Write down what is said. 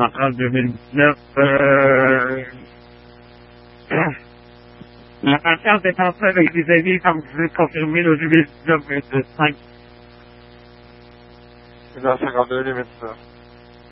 en 2019. La patience est en train avec des amis, comme je l'ai confirmé le 2019-25. C'est dans 52 limite ça.